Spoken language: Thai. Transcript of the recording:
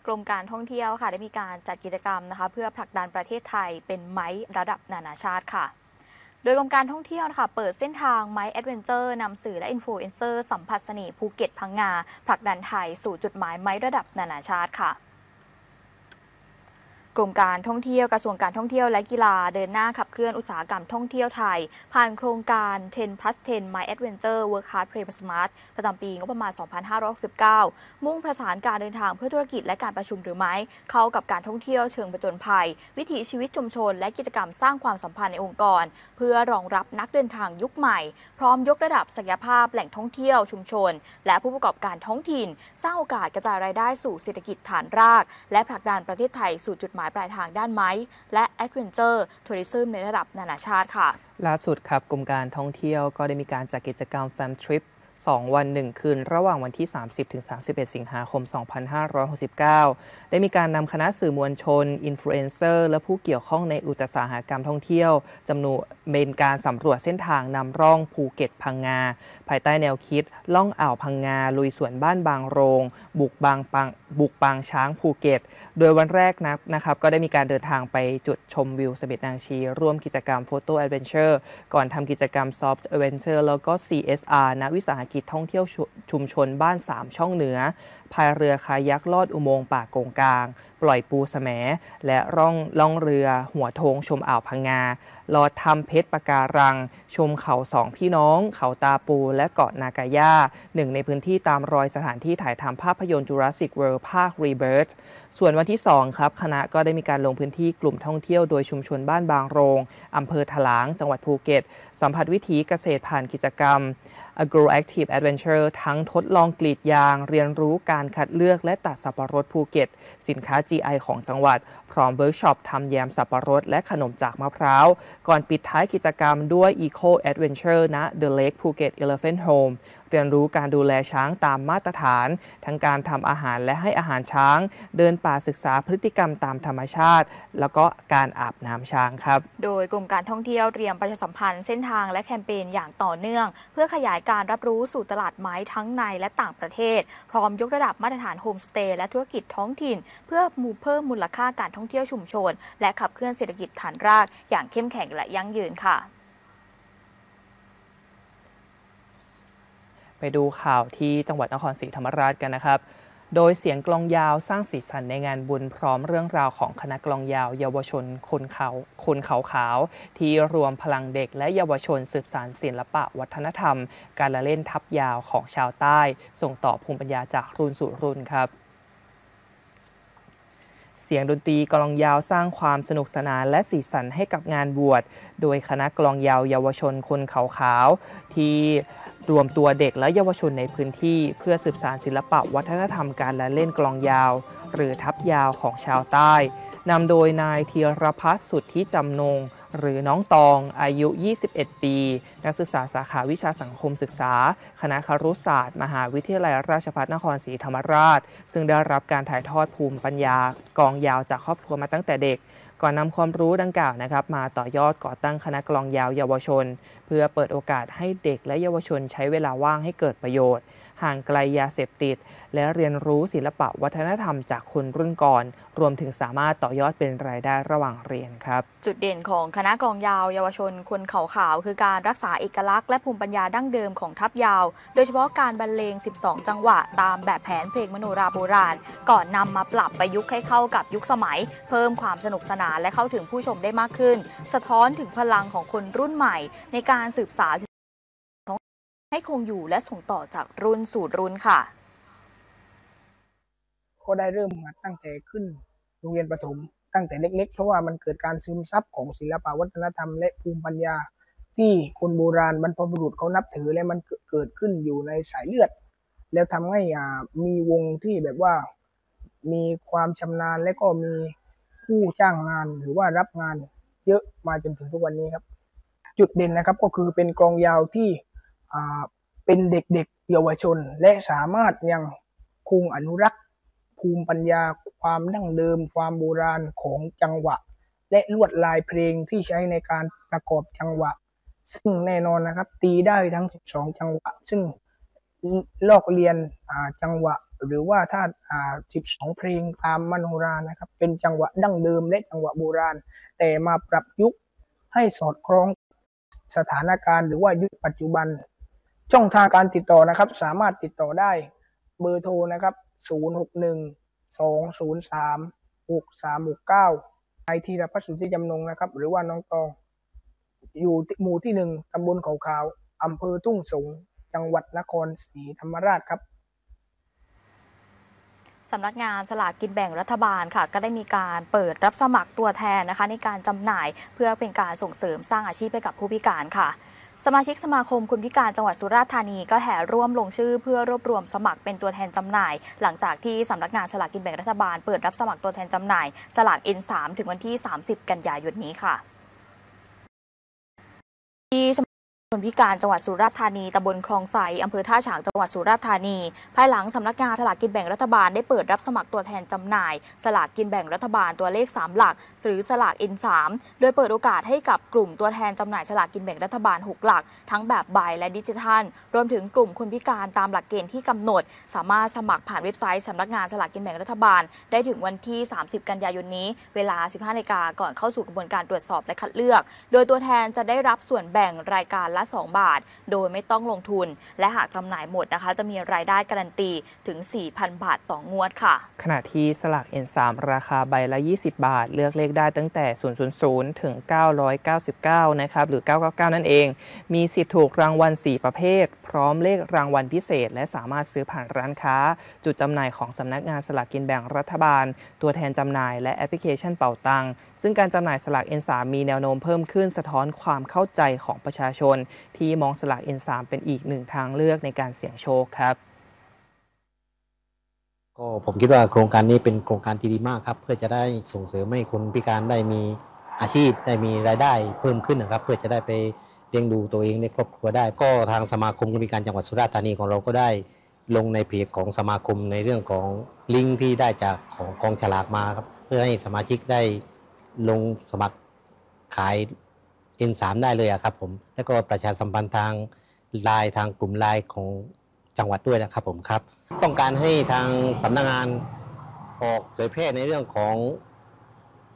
กรมการท่องเที่ยวค่ะได้มีการจัดกิจกรรมนะคะเพื่อผลักดันประเทศไทยเป็นไม้ระดับนานาชาติค่ะโดยกรมการท่องเที่ยวนะคะเปิดเส้นทางไม้แอดเวนเจอร์นำสื่อและอินฟลูเอนเซอร์สัมผัสเสน่ห์ภูเก็ตพังงาผลักดันไทยสู่จุดหมายไม้ระดับนานาชาติค่ะกรมการท่องเที่ยวกระทรวงการท่องเที่ยวและกีฬาเดินหน้าขับเคลื่อนอุตสาหกรรมท่องเที่ยวไทยผ่านโครงการ 10+10 My Adventure Work Hard Play Smart ประจำปีงบประมาณ 2569 มุ่งประสานการเดินทางเพื่อธุรกิจและการประชุมหรือไม่เข้ากับการท่องเที่ยวเชิงผจญภัยวิถีชีวิตชุมชนและกิจกรรมสร้างความสัมพันธ์ในองค์กรเพื่อรองรับนักเดินทางยุคใหม่พร้อมยกระดับศักยภาพแหล่งท่องเที่ยวชุมชนและผู้ประกอบการท้องถิ่นสร้างโอกาสกระจายรายได้สู่เศรษฐกิจฐานรากและผลักดันประเทศไทยสู่จุดหมายปลายทางด้านไม้และแอดเวนเจอร์ทัวริซึมในระดับนานาชาติค่ะล่าสุดครับกรมการท่องเที่ยวก็ได้มีการจัดกิจกรรมแฟมทริป2 วัน 1 คืนระหว่างวันที่ 30-31 สิงหาคม 2569 ได้มีการนำคณะสื่อมวลชน อินฟลูเอนเซอร์ และผู้เกี่ยวข้องในอุตสาหกรรมท่องเที่ยวจำนวนเป็นการสำรวจเส้นทางนำร่องภูเก็ตพังงาภายใต้แนวคิดล่องอ่าวพังงาลุยสวนบ้านบางโรงบุกปางช้างภูเก็ตโดยวันแรกนะครับก็ได้มีการเดินทางไปจุดชมวิวเสม็ดนางชีร่วมกิจกรรมโฟโต้แอดเวนเจอร์ก่อนทำกิจกรรมซอฟต์แอดเวนเจอร์แล้วก็ CSR ณวิสาหกิจท่องเที่ยวชุมชนบ้าน3ช่องเหนือพายเรือคายักลอดอุโมงค์ป่าโกงกลางปล่อยปูแสมและล่องเรือหัวโทงชมอ่าวพังงาลอดทำเพชรปะการังชมเขาสองพี่น้องเขาตาปูและเกาะนากาย่าหนึ่งในพื้นที่ตามรอยสถานที่ถ่ายทำภาพยนตร์ Jurassic World ภาค Rebirth ส่วนวันที่2ครับคณะก็ได้มีการลงพื้นที่กลุ่มท่องเที่ยวโดยชุมชนบ้านบางโรงอำเภอถลางจังหวัดภูเก็ตสัมผัสวิถีเกษตรผ่านกิจกรรม Agroactive Adventure ทั้งทดลองกรีดยางเรียนรู้การคัดเลือกและตัดสับปะรดภูเก็ตสินค้า GI ของจังหวัดพร้อมเวิร์กช็อปทำแยมสับปะรดและขนมจากมะพร้าวก่อนปิดท้ายกิจกรรมด้วย Eco Adventure ณ The Lake Phuket Elephant Home เรียนรู้การดูแลช้างตามมาตรฐานทั้งการทำอาหารและให้อาหารช้างเดินป่าศึกษาพฤติกรรมตามธรรมชาติแล้วก็การอาบน้ำช้างครับโดยกรมการท่องเที่ยวเตรียมประชาสัมพันธ์เส้นทางและแคมเปญอย่างต่อเนื่องเพื่อขยายการรับรู้สู่ตลาดไม้ทั้งในและต่างประเทศพร้อมยกระดับมาตรฐานโฮมสเตย์และธุรกิจท้องถิ่นเพื่อเพิ่มมูลค่าการท่องเที่ยวชุมชนและขับเคลื่อนเศรษฐกิจฐานรากอย่างเข้มแข็งและยั่งยืนค่ะไปดูข่าวที่จังหวัดนครศรีธรรมราชกันนะครับโดยเสียงกลองยาวสร้างสีสันในงานบุญพร้อมเรื่องราวของคณะกลองยาวเยาวชนคนเขาขาวที่รวมพลังเด็กและเยาวชนสืบสานศิลปะวัฒนธรรมการละเล่นทับยาวของชาวใต้ส่งต่อภูมิปัญญาจากรุ่นสู่รุ่นครับเสียงดนตรีกลองยาวสร้างความสนุกสนานและสีสันให้กับงานบวชโดยคณะกลองยาวเยาวชนคนเขาขาวที่รวมตัวเด็กและเยาวชนในพื้นที่เพื่อสืบสานศิลปะวัฒนธรรมการละเล่นกลองยาวหรือทับยาวของชาวใต้นำโดยนายธีรพัฒน์สุทธิจำนงหรือน้องตองอายุ 21 ปีนักศึกษาสาขาวิชาสังคมศึกษาคณะครุศาสตร์มหาวิทยาลัยราชภัฏนครศรีธรรมราชซึ่งได้รับการถ่ายทอดภูมิปัญญากลองยาวจากครอบครัวมาตั้งแต่เด็กก่อนนำความรู้ดังกล่าวนะครับมาต่อยอดก่อตั้งคณะกลองยาวเยาวชนเพื่อเปิดโอกาสให้เด็กและเยาวชนใช้เวลาว่างให้เกิดประโยชน์ห่างไกลยาเสพติดและเรียนรู้ศิลปะวัฒนธรรมจากคนรุ่นก่อนรวมถึงสามารถต่อยอดเป็นรายได้ระหว่างเรียนครับจุดเด่นของคณะกลองยาวเยาวชนคนเขาขาวคือการรักษาเอกลักษณ์และภูมิปัญญาดั้งเดิมของทัพยาวโดยเฉพาะการบรรเลง 12 จังหวะตามแบบแผนเพลงมโนราโบราณก่อนนำมาปรับประยุกต์ให้เข้ากับยุคสมัยเพิ่มความสนุกสนานและเข้าถึงผู้ชมได้มากขึ้นสะท้อนถึงพลังของคนรุ่นใหม่ในการสืบสานให้คงอยู่และส่งต่อจากรุ่นสู่รุ่นค่ะก็ได้เริ่มหัดตั้งแต่ขึ้นโรงเรียนประถมตั้งแต่เล็กๆเพราะว่ามันเกิดการซึมซับของศิลปวัฒนธรรมและภูมิปัญญาที่คนโบราณบรรพบุรุษเขานับถือและมันเกิดขึ้นอยู่ในสายเลือดแล้วทำให้มีวงที่แบบว่ามีความชำนาญและก็มีผู้จ้างงานหรือว่ารับงานเยอะมาจนถึงทุกวันนี้ครับจุดเด่นนะครับก็คือเป็นกลองยาวที่เป็นเด็กๆเยาวชนและสามารถยังคงอนุรักษ์ภูมิปัญญาความดั้งเดิมความโบราณของจังหวะและลวดลายเพลงที่ใช้ในการประกอบจังหวะซึ่งแน่นอนนะครับตีได้ทั้ง12จังหวะซึ่งลอกเลียนจังหวะหรือว่าถ้า12 เพลงตามมโนรานะครับเป็นจังหวะดั้งเดิมและจังหวะโบราณแต่มาปรับยุคให้สอดคล้องสถานการณ์หรือว่ายุคปัจจุบันช่องทางการติดต่อนะครับสามารถติดต่อได้เบอร์โทรนะครับ061-203-6369นายธีรพัฒน์สุทธิจำนงนะครับหรือว่าน้องตองอยู่หมู่ที่1ตำบลเขาขาวอำเภอทุ่งสงจังหวัดนครศรีธรรมราชครับสำนักงานสลากกินแบ่งรัฐบาลค่ะก็ได้มีการเปิดรับสมัครตัวแทนนะคะในการจำหน่ายเพื่อเป็นการส่งเสริมสร้างอาชีพให้กับผู้พิการค่ะสมาชิกสมาคมคนพิการจังหวัดสุราษฎร์ธานีก็แห่ร่วมลงชื่อเพื่อรวบรวมสมัครเป็นตัวแทนจำหน่ายหลังจากที่สำนักงานสลากกินแบ่งรัฐบาลเปิดรับสมัครตัวแทนจำหน่ายสลาก N3 ถึงวันที่30 กันยายนนี้ค่ะที่คนพิการจังหวัดสุราษฎร์ธานีตำบลคลองไสอำเภอท่าฉางจังหวัดสุราษฎร์ธานีภายหลังสำนักงานสลากกินแบ่งรัฐบาลได้เปิดรับสมัครตัวแทนจำหน่ายสลากกินแบ่งรัฐบาลตัวเลข3หลักหรือสลาก N3 โดยเปิดโอกาสให้กับกลุ่มตัวแทนจำหน่ายสลากกินแบ่งรัฐบาล6หลักทั้งแบบใบและดิจิทัลรวมถึงกลุ่มคนพิการตามหลักเกณฑ์ที่กำหนดสามารถสมัครผ่านเว็บไซต์สำนักงานสลากกินแบ่งรัฐบาลได้ถึงวันที่30 กันยายนนี้เวลา 15 นาฬิกาก่อนเข้าสู่กระบวนการตรวจสอบและคัดเลือกโดยตัวแทนจะได้รับส่วนแบ่งรายการละ2 บาทโดยไม่ต้องลงทุนและหากจำหน่ายหมดนะคะจะมีรายได้การันตีถึง 4,000 บาทต่องวดค่ะขณะที่สลาก N3 ราคาใบละ20 บาทเลือกเลขได้ตั้งแต่000ถึง999นะครับหรือ999นั่นเองมีสิทธิ์ถูกรางวัล4ประเภทพร้อมเลขรางวัลพิเศษและสามารถซื้อผ่านร้านค้าจุดจำหน่ายของสำนักงานสลากกินแบ่งรัฐบาลตัวแทนจำหน่ายและแอปพลิเคชันเป๋าตังซึ่งการจำหน่ายสลาก N3 มีแนวโน้มเพิ่มขึ้นสะท้อนความเข้าใจของประชาชนที่มองสลาก N3 เป็นอีกหนึ่งทางเลือกในการเสี่ยงโชคครับก็ผมคิดว่าโครงการนี้เป็นโครงการที่ดีมากครับเพื่อจะได้ส่งเสริมให้คนพิการได้มีอาชีพได้มีรายได้เพิ่มขึ้นนะครับเพื่อจะได้ไปเลี้ยงดูตัวเองในครอบครัวได้ก็ทางสมาคมคนพิการจังหวัดสุราษฎร์ธานีของเราก็ได้ลงในเพจของสมาคมในเรื่องของลิงก์ที่ได้จากของกองฉลากมาครับเพื่อให้สมาชิกได้ลงสมัครขาย N3 ได้เลยครับผมแล้วก็ประชาสัมพันธ์ทางไลน์ทางกลุ่มไลน์ของจังหวัดด้วยนะครับผมครับต้องการให้ทางสำนักงานออกเผยแพร่ในเรื่องของ